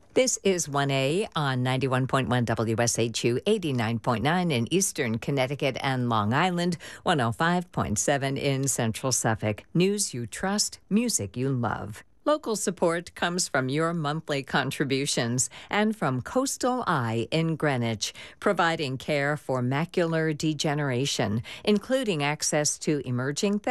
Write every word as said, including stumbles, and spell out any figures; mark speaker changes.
Speaker 1: This is one A on ninety-one point one W S H U, eighty-nine point nine in eastern Connecticut and Long Island, one oh five point seven in central Suffolk. News you trust, music you love. Local support comes from your monthly contributions and from Coastal Eye in Greenwich, providing care for macular degeneration, including access to emerging therapies.